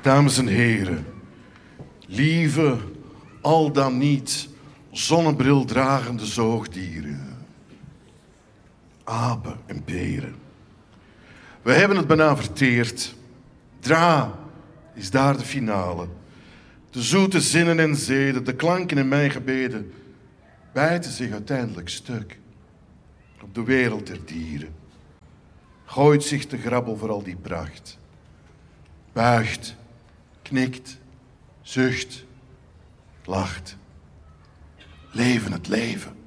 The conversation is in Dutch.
Dames en heren, lieve, al dan niet zonnebrildragende zoogdieren, apen en beren. We hebben het bijna verteerd. Dra is daar de finale. De zoete zinnen en zeden, de klanken in mijn gebeden, bijten zich uiteindelijk stuk op de wereld der dieren. Gooit zich te grabbel voor al die pracht. Buigt, knikt, zucht, lacht. Leven het leven.